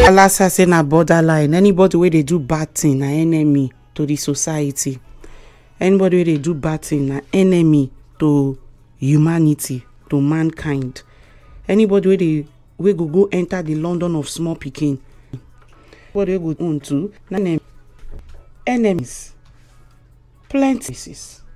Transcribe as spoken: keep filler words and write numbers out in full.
Last I say na borderline. Anybody wey dey do bad thing na enemy to the society. Anybody wey dey do bad thing na enemy to humanity, to mankind. Anybody wey dey wey go go enter the London of small pikin. Anybody wey go own too na enemies. Plenty.